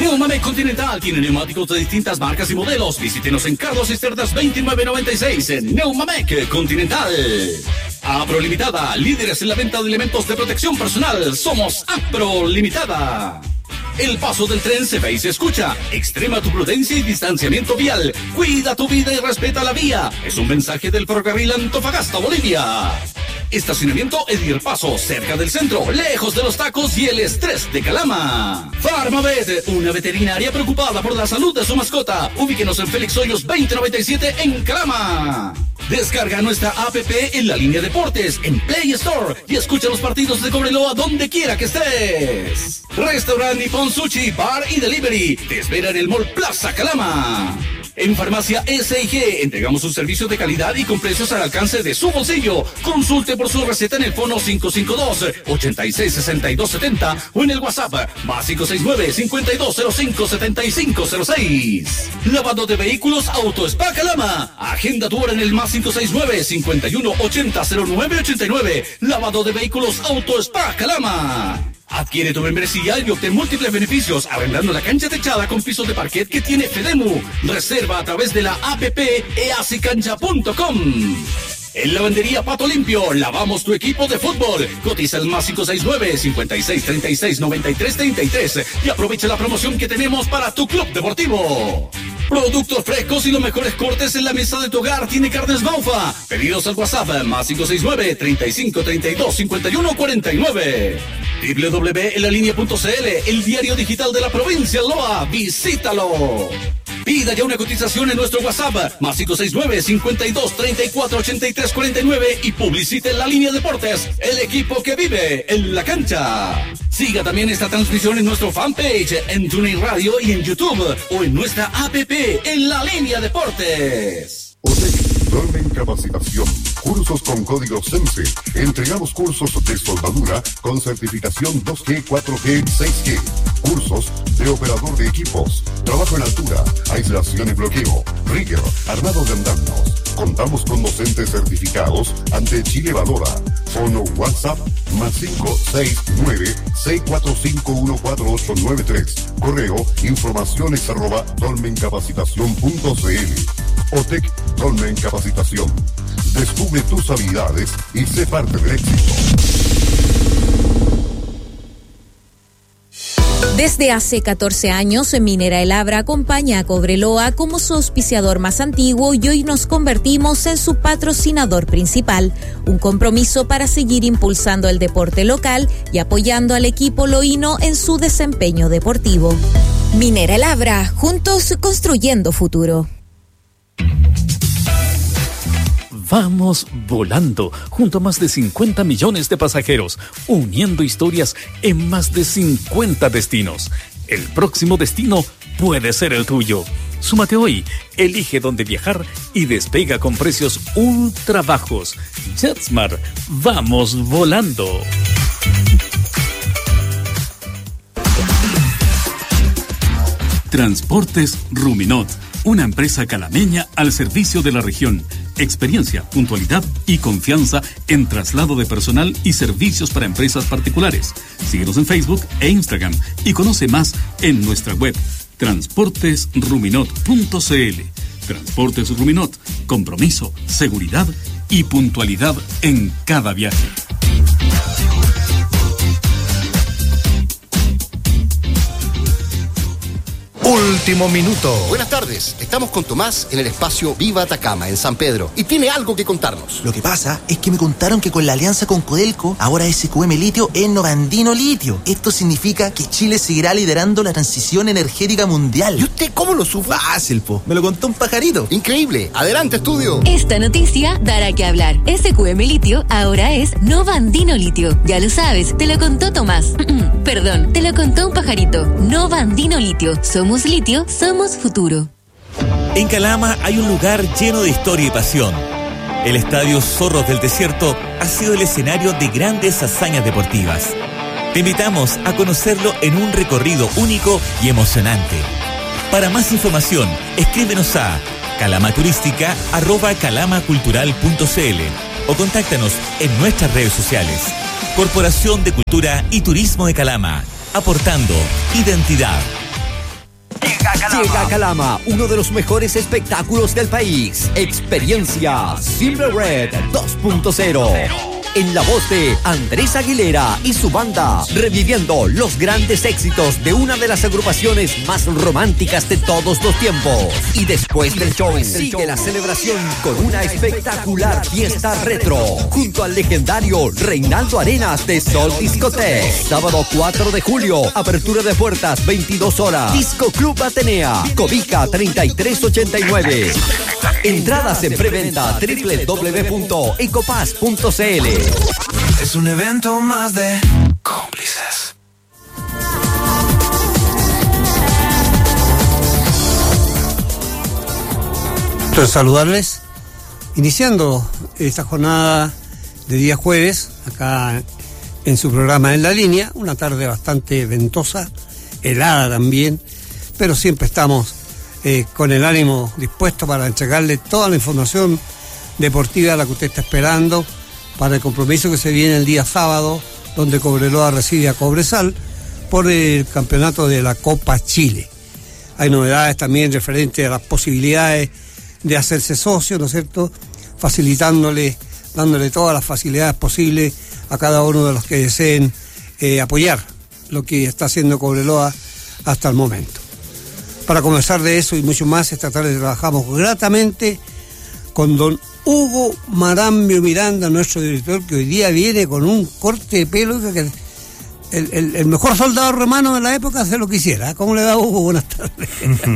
Neumamec Continental tiene neumáticos de distintas marcas y modelos. Visítenos en Carlos Cisternas 2996 en Neumamec Continental. Apro Limitada, líderes en la venta de elementos de protección personal. Somos Apro Limitada. El paso del tren se ve y se escucha. Extrema tu prudencia y distanciamiento vial. Cuida tu vida y respeta la vía. Es un mensaje del ferrocarril Antofagasta, Bolivia. Estacionamiento Edir Paso, cerca del centro, lejos de los tacos y el estrés de Calama. Farmavet, una veterinaria preocupada por la salud de su mascota. Ubíquenos en Félix Hoyos 2097 en Calama. Descarga nuestra app en la línea Deportes, en Play Store, y escucha los partidos de Cobreloa donde quiera que estés. Restaurante Nippon Sushi, Bar y Delivery te espera en el Mall Plaza Calama. En Farmacia S&G entregamos un servicio de calidad y con precios al alcance de su bolsillo. Consulte por su receta en el fono 552-866270 o en el WhatsApp más 569-5205-7506. Lavado de vehículos Auto Spa Calama. Agenda tu hora en el más 569-5180-0989. Lavado de vehículos Auto Spa Calama. Adquiere tu membresía y obtén múltiples beneficios arrendando la cancha techada con pisos de parquet que tiene Fedemu. Reserva a través de la app easycancha.com. En Lavandería Pato Limpio, lavamos tu equipo de fútbol. Cotiza el más 569-5636-9333 y aprovecha la promoción que tenemos para tu club deportivo. Productos frescos y los mejores cortes en la mesa de tu hogar tiene Carnes Baufa. Pedidos al WhatsApp más 569-3532-5149. www.elalinea.cl, el diario digital de la provincia de Loa. Visítalo. Pida ya una cotización en nuestro WhatsApp más 569-5234-8349 y publicite en La Línea Deportes, el equipo que vive en la cancha. Siga también esta transmisión en nuestro fanpage, en TuneIn Radio y en YouTube, o en nuestra app en La Línea Deportes. Dolmen Capacitación. Cursos con código SENSE. Entregamos cursos de soldadura con certificación 2G, 4G, 6G. Cursos de operador de equipos. Trabajo en altura, aislación y bloqueo. Rigger, armado de andamios. Contamos con docentes certificados ante Chile Valora. Fono WhatsApp más 569-645-14893. Correo informaciones@dolmencapacitacion.cl. OTEC Dolmen Capacitación. Descubre tus habilidades y sé parte del éxito. Desde hace 14 años, Minera El Abra acompaña a Cobreloa como su auspiciador más antiguo y hoy nos convertimos en su patrocinador principal. Un compromiso para seguir impulsando el deporte local y apoyando al equipo loíno en su desempeño deportivo. Minera El Abra, juntos construyendo futuro. Vamos volando junto a más de 50 millones de pasajeros, uniendo historias en más de 50 destinos. El próximo destino puede ser el tuyo. Súmate hoy, elige dónde viajar y despega con precios ultra bajos. JetSmart, vamos volando. Transportes Ruminot, una empresa calameña al servicio de la región. Experiencia, puntualidad y confianza en traslado de personal y servicios para empresas particulares. Síguenos en Facebook e Instagram y conoce más en nuestra web transportesruminot.cl. Transportes Ruminot, compromiso, seguridad y puntualidad en cada viaje. Último minuto. Buenas tardes, estamos con Tomás en el espacio Viva Atacama, en San Pedro, y tiene algo que contarnos. Lo que pasa es que me contaron que con la alianza con Codelco, ahora SQM Litio es Novandino Litio. Esto significa que Chile seguirá liderando la transición energética mundial. ¿Y usted cómo lo supo? Fácil, po. Me lo contó un pajarito. Increíble. Adelante, estudio. Esta noticia dará que hablar. SQM Litio ahora es Novandino Litio. Ya lo sabes, te lo contó Tomás. Perdón, te lo contó un pajarito. Novandino Litio. Somos litio, somos futuro. En Calama hay un lugar lleno de historia y pasión. El Estadio Zorros del Desierto ha sido el escenario de grandes hazañas deportivas. Te invitamos a conocerlo en un recorrido único y emocionante. Para más información, escríbenos a calamaturística@calamacultural.cl o contáctanos en nuestras redes sociales. Corporación de Cultura y Turismo de Calama, aportando identidad. Llega a Calama, uno de los mejores espectáculos del país. Experiencia Silver Red 2.0. En la voz de Andrés Aguilera y su banda, reviviendo los grandes éxitos de una de las agrupaciones más románticas de todos los tiempos. Y después del show, sigue la celebración con una espectacular fiesta retro, junto al legendario Reinaldo Arenas de Sol Discoteque. Sábado 4 de julio, apertura de puertas 22 horas. Disco Club Atenea, Cobija 3389. Entradas en preventa www.ecopass.cl. Es un evento más de cómplices. Entonces, saludarles, iniciando esta jornada de día jueves, acá en su programa En la Línea, una tarde bastante ventosa, helada también, pero siempre estamos con el ánimo dispuesto para entregarle toda la información deportiva a la que usted está esperando, para el compromiso que se viene el día sábado, donde Cobreloa recibe a Cobresal por el campeonato de la Copa Chile. Hay novedades también referentes a las posibilidades de hacerse socio, ¿no es cierto?, facilitándole, dándole todas las facilidades posibles a cada uno de los que deseen apoyar lo que está haciendo Cobreloa hasta el momento. Para conversar de eso y mucho más, esta tarde trabajamos gratamente con don Hugo Marambio Miranda, nuestro director, que hoy día viene con un corte de pelo que el mejor soldado romano de la época hace lo que hiciera. ¿Cómo le da, Hugo? Buenas tardes.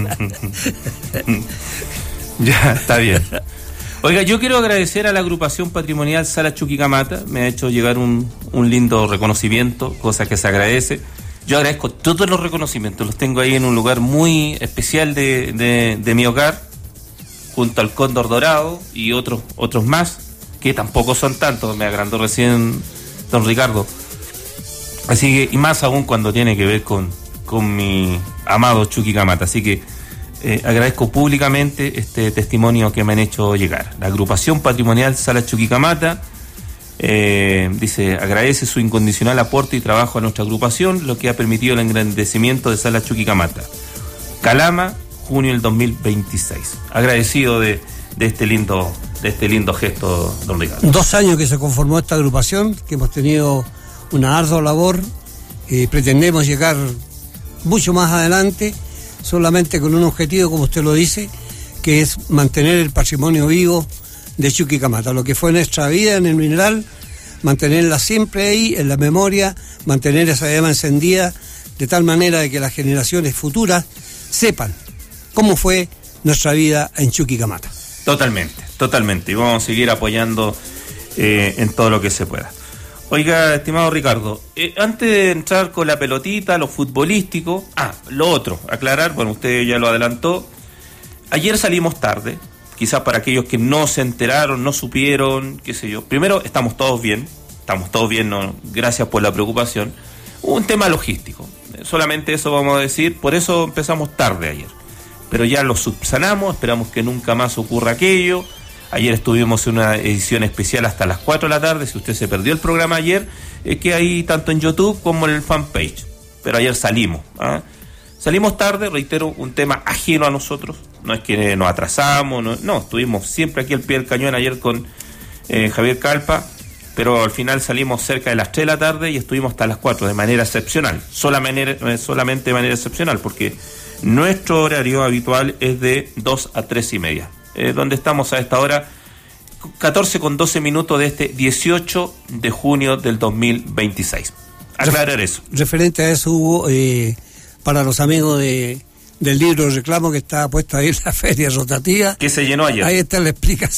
Ya, está bien. Oiga, yo quiero agradecer a la agrupación patrimonial Sala Chuquicamata, me ha hecho llegar un lindo reconocimiento, cosa que se agradece. Yo agradezco todos los reconocimientos, los tengo ahí en un lugar muy especial de mi hogar, junto al Cóndor Dorado y otros más, que tampoco son tantos, me agrandó recién don Ricardo. Así que, y más aún cuando tiene que ver con mi amado Chuquicamata. Así que agradezco públicamente este testimonio que me han hecho llegar. La agrupación patrimonial Sala Chuquicamata dice, agradece su incondicional aporte y trabajo a nuestra agrupación, lo que ha permitido el engrandecimiento de Sala Chuquicamata. Calama, junio del 2026. Agradecido de este lindo gesto, don Ricardo. 2 años que se conformó esta agrupación, que hemos tenido una ardua labor, pretendemos llegar mucho más adelante, solamente con un objetivo, como usted lo dice, que es mantener el patrimonio vivo de Chuquicamata, lo que fue nuestra vida en el mineral, mantenerla siempre ahí, en la memoria, mantener esa llama encendida, de tal manera de que las generaciones futuras sepan cómo fue nuestra vida en Chuquicamata. Totalmente, y vamos a seguir apoyando en todo lo que se pueda. Oiga, estimado Ricardo, antes de entrar con la pelotita, lo futbolístico, lo otro, aclarar, bueno, usted ya lo adelantó, ayer salimos tarde, quizás para aquellos que no se enteraron, no supieron, qué sé yo. Primero, estamos todos bien, no, gracias por la preocupación. Un tema logístico, solamente eso vamos a decir, por eso empezamos tarde ayer. Pero ya lo subsanamos, esperamos que nunca más ocurra aquello. Ayer estuvimos en una edición especial hasta las 4 de la tarde, si usted se perdió el programa ayer, que hay tanto en YouTube como en el fanpage. Pero ayer salimos, Salimos tarde, reitero, un tema ajeno a nosotros, no es que nos atrasamos, no, estuvimos siempre aquí al pie del cañón ayer con Javier Calpa, pero al final salimos cerca de las 3 de la tarde y estuvimos hasta las 4 de manera excepcional, solamente de manera excepcional, porque nuestro horario habitual es de 2 a 3 y media, donde estamos a esta hora, 14 con 12 minutos de este 18 de junio del 2026. Aclarar eso. Referente a eso, Hugo, para los amigos del libro de reclamo que está puesto ahí en la feria rotativa. Que se llenó ayer. Ahí está la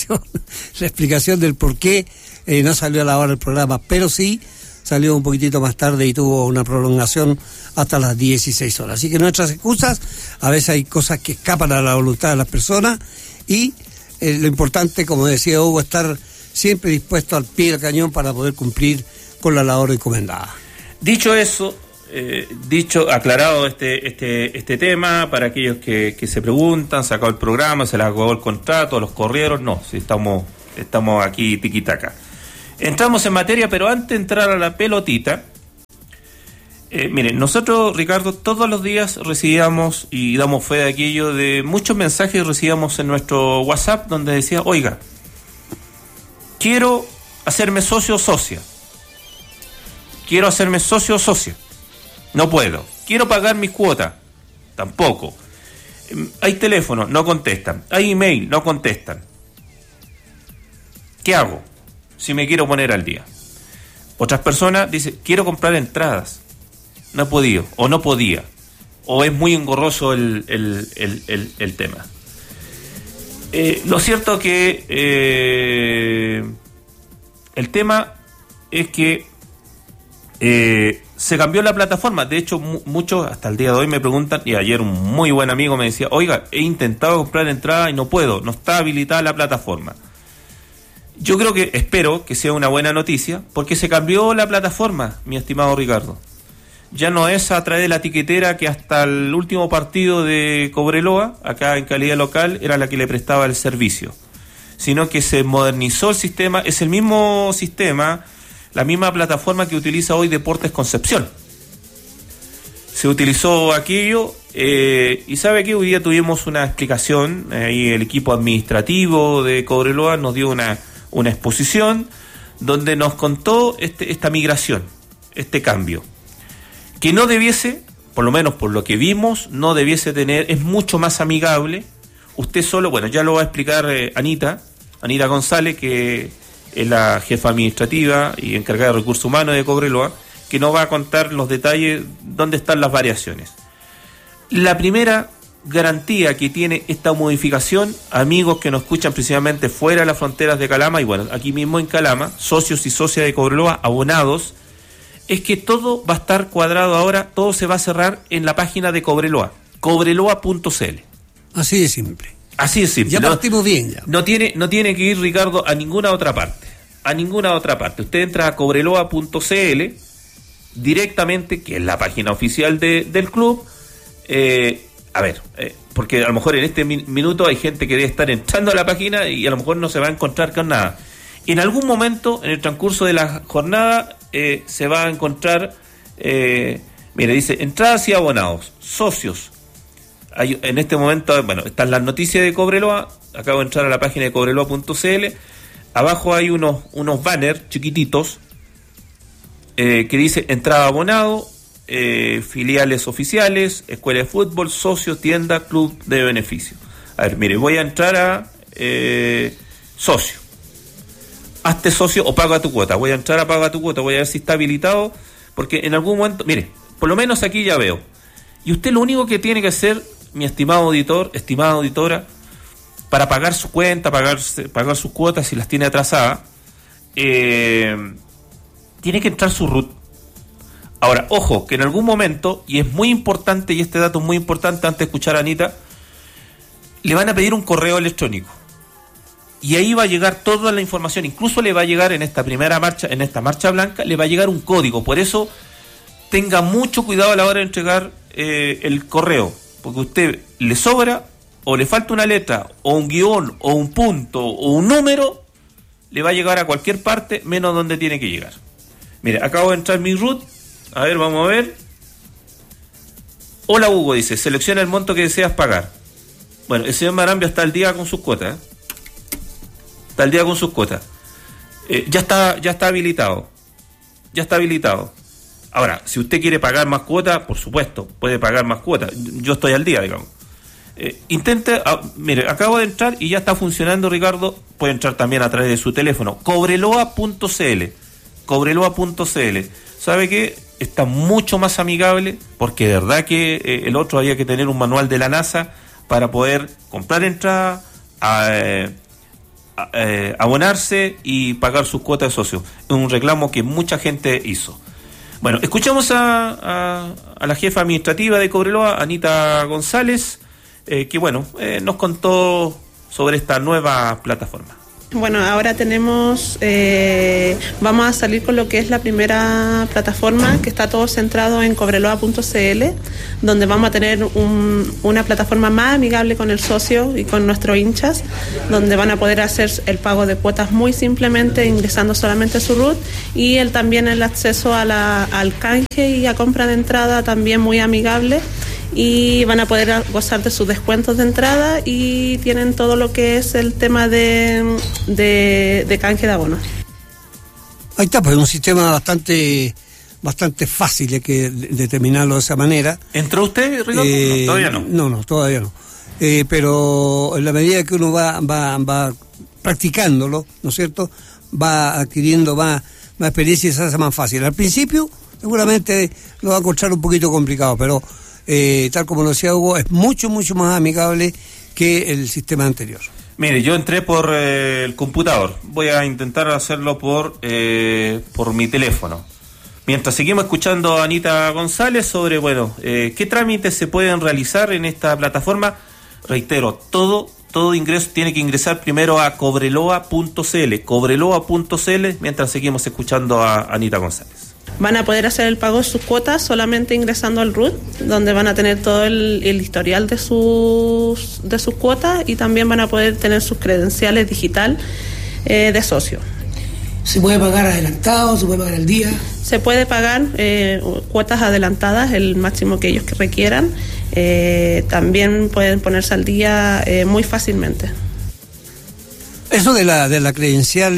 explicación del por qué no salió a la hora el programa, pero sí salió un poquitito más tarde y tuvo una prolongación hasta las 16 horas. Así que nuestras excusas, a veces hay cosas que escapan a la voluntad de las personas y lo importante, como decía Hugo, estar siempre dispuesto al pie del cañón para poder cumplir con la labor encomendada. Dicho eso, aclarado este tema, para aquellos que se preguntan, se acabó el programa, se les acabó el contrato, los corrieron, no, si estamos aquí tiquitaca. Entramos en materia, pero antes de entrar a la pelotita, Miren, nosotros, Ricardo, todos los días recibíamos, y damos fe de aquello, de muchos mensajes que recibíamos en nuestro WhatsApp donde decía, oiga, quiero hacerme socio o socia. Quiero hacerme socio o socia. No puedo. Quiero pagar mi cuota. Tampoco. Hay teléfono, no contestan. Hay email, no contestan. ¿Qué hago si me quiero poner al día? Otras personas dicen, quiero comprar entradas. No he podido, o no podía, o es muy engorroso el tema. Lo cierto que el tema es que se cambió la plataforma. De hecho, muchos hasta el día de hoy me preguntan, y ayer un muy buen amigo me decía, oiga, he intentado comprar entrada y no puedo, no está habilitada la plataforma. Yo creo que, espero que sea una buena noticia, porque se cambió la plataforma, mi estimado Ricardo. Ya no es a través de la tiquetera que hasta el último partido de Cobreloa, acá en calidad local, era la que le prestaba el servicio, sino que se modernizó el sistema. Es el mismo sistema, la misma plataforma que utiliza hoy Deportes Concepción. Se utilizó aquello, y sabe que hoy día tuvimos una explicación, ahí el equipo administrativo de Cobreloa nos dio una exposición donde nos contó esta migración, este cambio, que no debiese, por lo menos por lo que vimos, no debiese tener, es mucho más amigable. Usted solo, bueno, ya lo va a explicar Anita González, que es la jefa administrativa y encargada de recursos humanos de Cobreloa, que nos va a contar los detalles, dónde están las variaciones. La primera garantía que tiene esta modificación, amigos que nos escuchan precisamente fuera de las fronteras de Calama, y bueno, aquí mismo en Calama, socios y socias de Cobreloa, abonados, es que todo va a estar cuadrado ahora, todo se va a cerrar en la página de Cobreloa, cobreloa.cl. Así de simple. Así de simple. Ya partimos bien ya. No tiene que ir, Ricardo, a ninguna otra parte. A ninguna otra parte. Usted entra a cobreloa.cl directamente, que es la página oficial del club. Porque a lo mejor en este minuto hay gente que debe estar entrando a la página y a lo mejor no se va a encontrar con nada. En algún momento, en el transcurso de la jornada, se va a encontrar, dice, entradas y abonados, socios. En este momento, bueno, están las noticias de Cobreloa, acabo de entrar a la página de cobreloa.cl, abajo hay unos banners chiquititos, que dice entrada abonado, filiales oficiales, escuela de fútbol, socios, tienda, club de beneficio. A ver, mire, voy a entrar a socio. Hazte socio o paga tu cuota. Voy a entrar a paga tu cuota, voy a ver si está habilitado, porque en algún momento, mire, por lo menos aquí ya veo. Y usted lo único que tiene que hacer, mi estimado auditor, estimada auditora, para pagar su cuenta, pagar sus cuotas si las tiene atrasadas, tiene que entrar su RUT. Ahora, ojo, que en algún momento, y es muy importante, y este dato es muy importante antes de escuchar a Anita, le van a pedir un correo electrónico. Y ahí va a llegar toda la información, incluso le va a llegar en esta primera marcha, en esta marcha blanca, le va a llegar un código. Por eso, tenga mucho cuidado a la hora de entregar el correo, porque a usted le sobra, o le falta una letra, o un guión, o un punto, o un número, le va a llegar a cualquier parte, menos donde tiene que llegar. Mire, acabo de entrar mi RUT. A ver, vamos a ver. Hola Hugo, dice, selecciona el monto que deseas pagar. Bueno, el señor Marambio está al día con sus cuotas. Está al día con sus cuotas. Ya está habilitado. Ya está habilitado. Ahora, si usted quiere pagar más cuotas, por supuesto, puede pagar más cuotas. Yo estoy al día, digamos. Intente, mire, acabo de entrar y ya está funcionando, Ricardo. Puede entrar también a través de su teléfono. Cobreloa.cl. Cobreloa.cl. ¿Sabe qué? Está mucho más amigable, porque de verdad que el otro había que tener un manual de la NASA para poder comprar entrada, abonarse y pagar sus cuotas de socio. Es un reclamo que mucha gente hizo. Bueno, escuchamos a la jefa administrativa de Cobreloa, Anita González, que nos contó sobre esta nueva plataforma. Bueno, ahora tenemos, vamos a salir con lo que es la primera plataforma, que está todo centrado en cobreloa.cl, donde vamos a tener una plataforma más amigable con el socio y con nuestros hinchas, donde van a poder hacer el pago de cuotas muy simplemente ingresando solamente su RUT, y también el acceso al canje y a compra de entrada también muy amigable. Y van a poder gozar de sus descuentos de entrada y tienen todo lo que es el tema de canje de abonos. Ahí está, pues un sistema bastante fácil de determinarlo de esa manera. ¿Entró usted, Ricardo? No, todavía no. No, todavía no. Pero en la medida que uno va practicándolo, ¿no es cierto?, va adquiriendo más experiencia y se hace más fácil. Al principio seguramente lo va a encontrar un poquito complicado, pero tal como lo decía Hugo, es mucho más amigable que el sistema anterior. Mire, yo entré por el computador. Voy a intentar hacerlo por mi teléfono. Mientras seguimos escuchando a Anita González sobre, qué trámites se pueden realizar en esta plataforma. Reitero, todo ingreso tiene que ingresar primero a cobreloa.cl, mientras seguimos escuchando a Anita González. Van a poder hacer el pago de sus cuotas solamente ingresando al RUT, donde van a tener todo el historial de sus cuotas, y también van a poder tener sus credenciales digital de socio. ¿Se puede pagar adelantado? ¿Se puede pagar al día? Se puede pagar cuotas adelantadas, el máximo que ellos requieran. También pueden ponerse al día muy fácilmente. Eso de la credencial,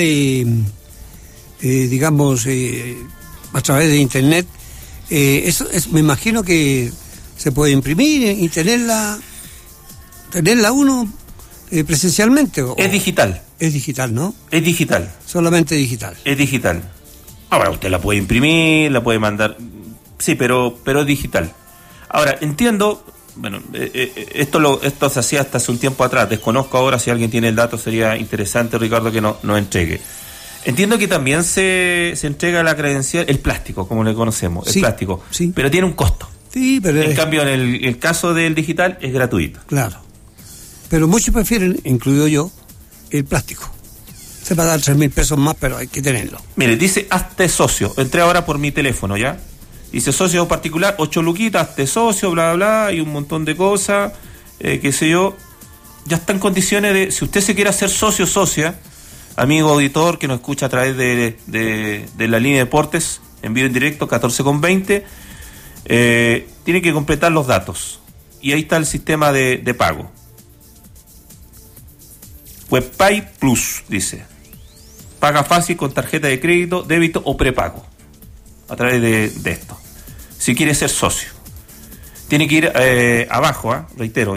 digamos, a través de internet, me imagino que se puede imprimir y tenerla uno presencialmente. Es digital. Es digital, ¿no? Es digital. Solamente digital. Es digital. Ahora, usted la puede imprimir, la puede mandar. Sí, pero es digital. Ahora, entiendo, esto se hacía hasta hace un tiempo atrás. Desconozco ahora, si alguien tiene el dato, sería interesante, Ricardo, que nos entregue. Entiendo que también se entrega la credencial, el plástico, como le conocemos, el plástico, pero tiene un costo. Sí, pero en cambio, en el caso del digital es gratuito. Claro. Pero muchos prefieren, incluido yo, el plástico. Se paga 3.000 pesos más, pero hay que tenerlo. Mire, dice hazte socio. Entré ahora por mi teléfono, ¿ya? Dice socio particular, 8 luquitas, hazte socio, bla, bla, bla, y un montón de cosas, qué sé yo. Ya está en condiciones de, si usted se quiere hacer socio, socia, amigo auditor que nos escucha a través de la línea de deportes, en vivo en directo, 14:20, tiene que completar los datos. Y ahí está el sistema de pago. WebPay Plus, dice. Paga fácil con tarjeta de crédito, débito o prepago. A través de esto. Si quiere ser socio. Tiene que ir abajo, reitero,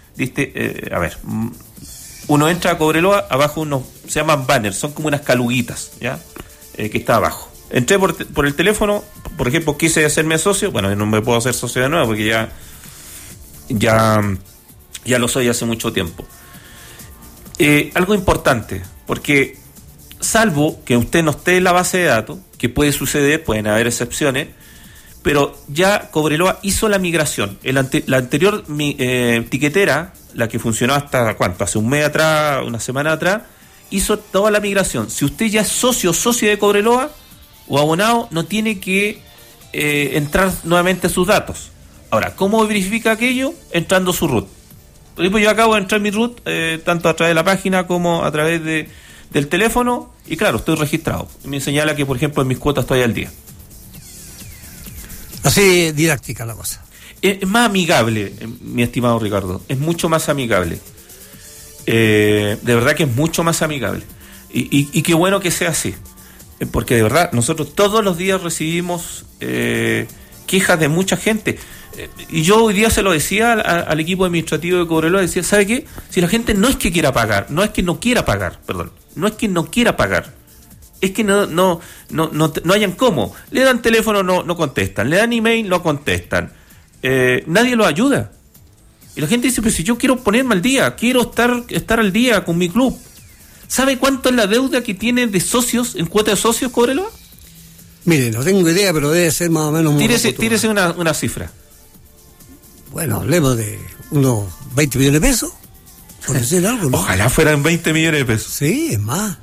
uno entra a Cobreloa, abajo se llaman banners, son como unas caluguitas, ¿ya? Que está abajo. Entré por el teléfono, por ejemplo, quise hacerme socio, no me puedo hacer socio de nuevo porque ya lo soy hace mucho tiempo. Algo importante, porque salvo que usted no esté en la base de datos, que puede suceder, pueden haber excepciones, pero ya Cobreloa hizo la migración. La anterior tiquetera, la que funcionó hasta hace un mes atrás, una semana atrás, hizo toda la migración. Si usted ya es socio de Cobreloa o abonado, no tiene que entrar nuevamente sus datos. Ahora, ¿cómo verifica aquello? Entrando su RUT. Por ejemplo, yo acabo de entrar mi RUT, tanto a través de la página como a través del teléfono, y claro, estoy registrado. Me señala que, por ejemplo, en mis cuotas estoy al día. Así didáctica la cosa. Es más amigable, mi estimado Ricardo, es mucho más amigable. De verdad que es mucho más amigable. Y qué bueno que sea así. Porque de verdad, nosotros todos los días recibimos quejas de mucha gente. Y yo hoy día se lo decía al equipo administrativo de Cobreloa, decía, ¿sabe qué? Si la gente no es que quiera pagar, no es que no quiera pagar, es que no hayan cómo. Le dan teléfono, no contestan, le dan email, no contestan. Nadie lo ayuda. Y la gente dice, pues si yo quiero ponerme al día, quiero estar al día con mi club. ¿Sabe cuánto es la deuda que tiene de socios, en cuota de socios Cobreloa? Mire, no tengo idea, pero debe ser más o menos... Tírese una cifra. Bueno, hablemos de unos 20 millones de pesos. Por decir algo, ¿no? Ojalá fueran 20 millones de pesos. Sí, es más.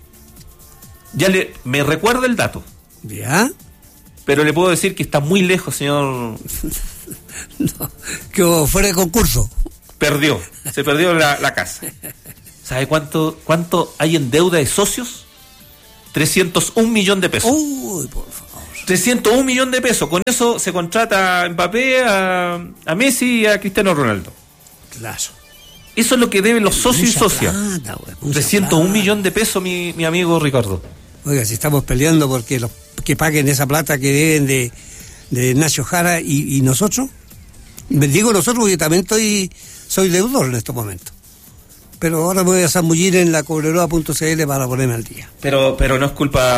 Me recuerda el dato. ¿Ya? Pero le puedo decir que está muy lejos, señor. No, que fuera de concurso. Se perdió la casa. ¿Sabe cuánto hay en deuda de socios? 301 millones de pesos. Uy, por favor. 301 millones de pesos. Con eso se contrata a Mbappé, a Messi y a Cristiano Ronaldo. Claro. Eso es lo que deben los socios y socias. 301 millones de pesos, mi amigo Ricardo. Oiga, si estamos peleando porque que paguen esa plata que deben de Nacho Jara y nosotros. Digo nosotros porque también soy deudor en estos momentos. Pero ahora me voy a zambullir en la cobreroa.cl para ponerme al día. Pero no es culpa